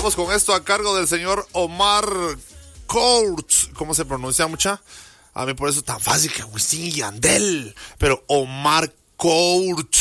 vamos con esto a cargo del señor Omar Courtz. ¿Cómo se pronuncia, mucha? A mí por eso es tan fácil que Wisin y Yandel. Pero Omar Courtz.